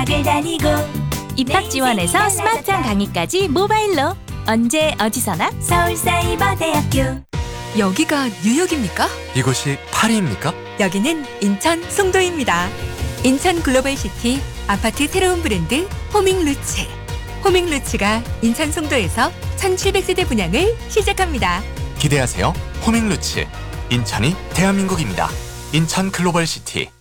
대학을 다니고 입학 지원에서 스마트한 강의까지 모바일로 언제 어디서나 서울사이버대학교. 여기가 뉴욕입니까? 이곳이 파리입니까? 여기는 인천 송도입니다. 인천 글로벌시티 아파트 새로운 브랜드 호밍루츠. 호밍루츠가 인천 송도에서 1700세대 분양을 시작합니다. 기대하세요. 호밍루츠. 인천이 대한민국입니다. 인천 글로벌시티.